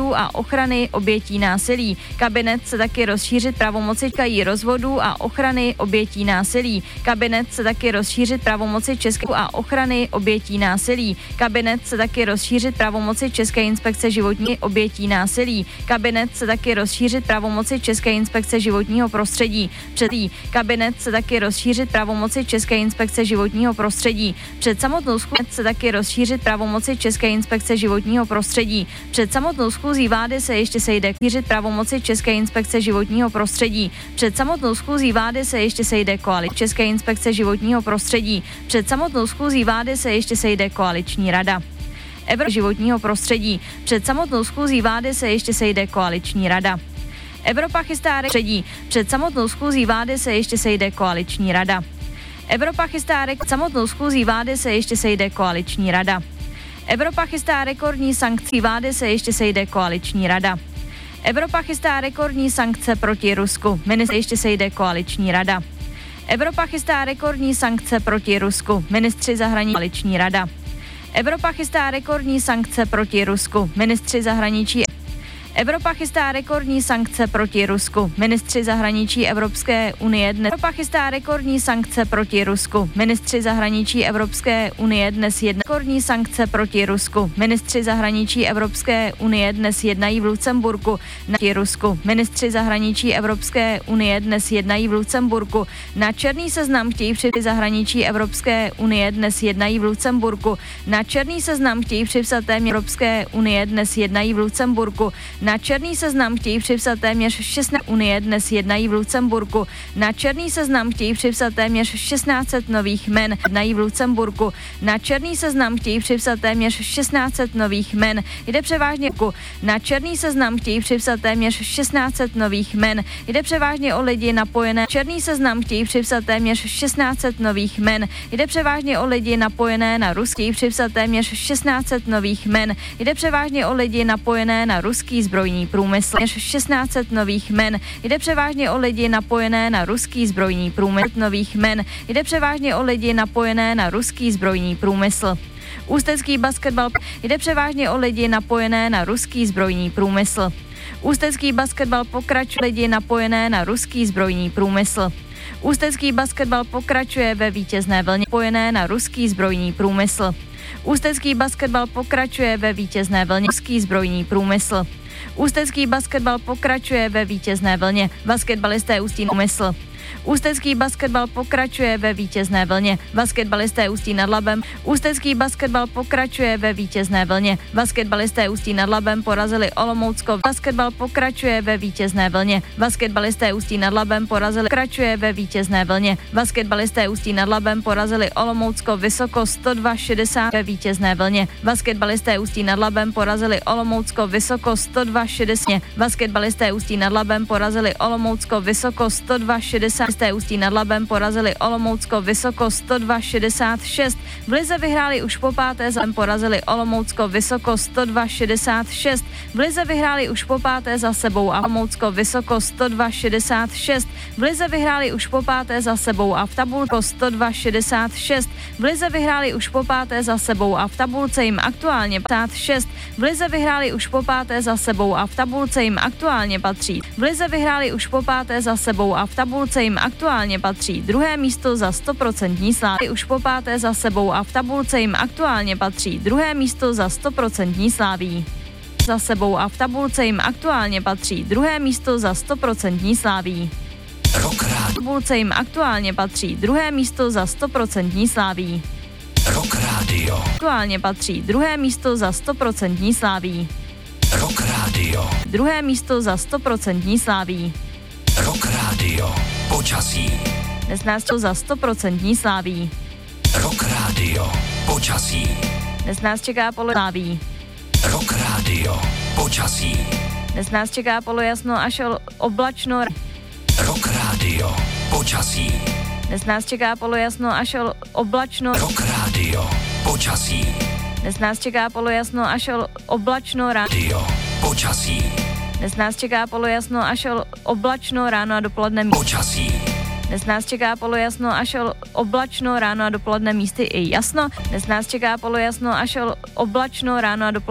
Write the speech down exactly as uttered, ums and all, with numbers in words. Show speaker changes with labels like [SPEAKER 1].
[SPEAKER 1] rozvodů a ochrany obětí násilí. Kabinet se taky rozšířit pravomoci týkají rozvodů a ochrany obětí násilí. Kabinet se taky rozšířit pravomoci České a ochrany obětí násilí. Kabinet se taky rozšířit pravomoci České inspekce životní obětí násilí. Kabinet se taky rozšířit pravomoci České inspekce životního prostředí. Předtím kabinet se taky rozšířit pravomoci České inspekce životního prostředí. Před samotnou schůzí se taky rozšířit pravomoci České inspekce životního prostředí. Před samotnou schůzí vlády se ještě sejde rozšířit pravomoci České inspekce životního prostředí. Před samotnou schůzí vlády se ještě sejde koalice České inspekce životního prostředí. Před samotnou schůzí vlády se ještě sejde koaliční rada Evropy životního prostředí. Před samotnou schůzí vlády se ještě sejde koaliční rada Evropa chystá prostředí. Před samotnou schůzí vlády se ještě sejde koaliční rada Evropa chystá rek- samotnou schůzí vlády se ještě sejde koaliční rada Evropa chystá rekordní sankcí vlády se ještě sejde koaliční rada Evropa chystá rekordní sankce proti Rusku. Ministr ještě sejde koaliční rada Evropa chystá rekordní sankce proti Rusku. Ministři zahraničí koaliční rada Evropa chystá rekordní sankce proti Rusku. Ministři zahraničí Evropa chystá rekordní sankce proti Rusku. Ministři zahraničí Evropské unie dnes Evropa chystá rekordní sankce proti Rusku. Ministři zahraničí Evropské unie dnes jednají rekordní sankce proti Rusku. Ministři zahraničí Evropské unie dnes jednají v Lucemburku na Rusku. Ministři zahraničí Evropské unie dnes jednají v Lucemburku. Na černý seznam chtějí připsat zahraničí Evropské unie dnes jednají v Lucemburku. Na černý seznam chtějí připsat téměř Evropské unie dnes jednají v Lucemburku. Na černý seznam chtějí připsat téměř šestnáct unie dnes jednají v Lucemburku. Na černý seznam chtějí připsat téměř šestnáct set nových jmen jednají v Lucemburku. Na černý seznam chtějí připsat téměř šestnáct set nových jmen. Jde převážně na černý seznam chtějí připsat téměř šestnáct set nových jmen. Jde převážně o lidi napojené. Černý seznam chtějí připsat téměř šestnáct set nových jmen. Jde převážně o lidi napojené na ruský připsat téměř šestnáct set nových jmen. Jde převážně o lidi napojené na ruský zbrojní průmysl. šestnáct set nových jmen. Jde převážně o lidi napojené na ruský zbrojní průmysl. Nových jmen. Jde převážně o lidi napojené na ruský zbrojní průmysl. Ústecký basketbal. Jde převážně o lidi napojené na ruský zbrojní průmysl. Ústecký basketbal pokračuje lidi napojené na ruský zbrojní průmysl. Ústecký basketbal pokračuje ve vítězné vlně napojené na ruský zbrojní průmysl. Ústecký basketbal pokračuje ve vítězné vlně ruský zbrojní průmysl. Ústecký basketbal pokračuje ve vítězné vlně. Basketbalisté Ústí průmysl. Ústecký basketbal pokračuje ve vítězné vlně. Basketbalisté Ústí nad Labem. Ústecký basketbal pokračuje ve vítězné vlně. Basketbalisté Ústí nad Labem porazili Olomoucko. Basketbal pokračuje ve vítězné vlně. Basketbalisté Ústí nad Labem porazili pokračuje ve vítězné vlně. Basketbalisté Ústí nad Labem porazili Olomoucko Vysoko sto dva šedesát ve vítězné vlně. Basketbalisté Ústí nad Labem porazili Olomoucko Vysoko sto dva šedesát. Basketbalisté Ústí nad Labem porazili Olomoucko Vysoko sto dva šedesát. Ústí nad Labem porazili Olomoucko Vysoko sto dva šedesát šest. V lize vyhráli už po páté za porazili Olomoucko Vysoko sto dva šedesát šest. V lize vyhráli už po páté za sebou a Olomoucko Vysoko sto dva šedesát šest. V lize vyhráli už po páté za sebou a v tabulce sto dva šedesát šest. V lize vyhráli už po páté za sebou a v tabulce jim aktuálně padesát šest. V lize vyhráli už po páté za sebou a v tabulce jim aktuálně patří. V lize vyhráli už po páté za sebou a v tabulce jim aktuálně patří druhé místo za sto procent Slávy už po páté za sebou a v tabulce jim aktuálně patří druhé místo za sto procent Sláví. Za sebou a v tabulce jim aktuálně patří druhé místo za sto procent Sláví. V tabulce jim aktuálně patří druhé místo za sto procent Sláví.
[SPEAKER 2] Rock Radio.
[SPEAKER 1] Aktuálně patří druhé místo za sto procent Sláví.
[SPEAKER 2] Rock Radio.
[SPEAKER 1] Druhé místo za sto procent Sláví.
[SPEAKER 2] Rock Radio. Počasí.
[SPEAKER 1] Dnes nás to za sto procent Sláví.
[SPEAKER 2] Rock Radio. Počasí.
[SPEAKER 1] Dnes nás čeká polojasno.
[SPEAKER 2] Rock Radio. Počasí.
[SPEAKER 1] Dnes nás čeká polojasno až oblačno.
[SPEAKER 2] Rock Radio. Počasí.
[SPEAKER 1] Dnes nás čeká polojasno až oblačno.
[SPEAKER 2] Rock Radio. Počasí.
[SPEAKER 1] Dnes nás čeká polojasno až oblačno ráno.
[SPEAKER 2] Radio. Počasí.
[SPEAKER 1] Dnes nás čeká polojasno až oblačno ráno a dopoledne.
[SPEAKER 2] Počasí.
[SPEAKER 1] Dnes nás čeká polojasno až oblačno ráno a dopoledne místy i jasno. Dnes nás čeká polojasno až oblačno ráno a dopoledne.